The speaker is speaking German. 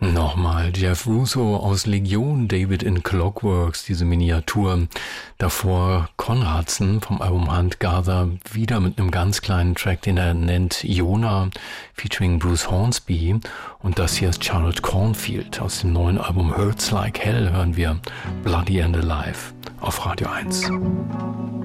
Nochmal Jeff Russo aus Legion, David in Clockworks, diese Miniatur. Davor Konradsen vom Album Huntgather, wieder mit einem ganz kleinen Track, den er nennt Yona, featuring Bruce Hornsby. Und das hier ist Charlotte Cornfield. Aus dem neuen Album Hurts Like Hell hören wir Bloody and Alive auf Radio 1.